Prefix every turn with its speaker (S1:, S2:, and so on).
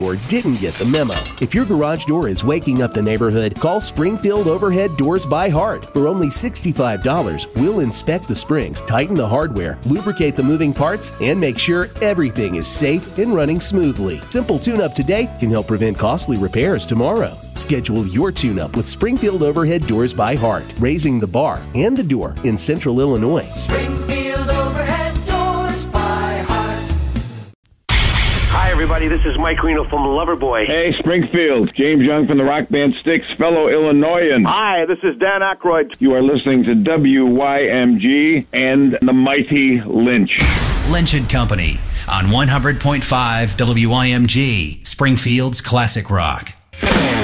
S1: or didn't get the memo. If your garage door is waking up the neighborhood, call Springfield Overhead Doors by Heart. For only $65, we'll inspect the springs, tighten the hardware, lubricate the moving parts, and make sure everything is safe and running smoothly. Simple tune-up today can help prevent costly repairs tomorrow. Schedule your tune-up with Springfield Overhead Doors by Heart, raising the bar and the door in Central Illinois.
S2: Springfield Overhead Doors by Heart.
S3: Hi, everybody. This is Mike Reno from Loverboy.
S4: Hey, Springfield. James Young from the rock band Styx, fellow Illinoisan.
S3: Hi, this is Dan Aykroyd.
S4: You are listening to WYMG and the Mighty Lynch.
S5: Lynch & Company on 100.5 WYMG, Springfield's classic rock.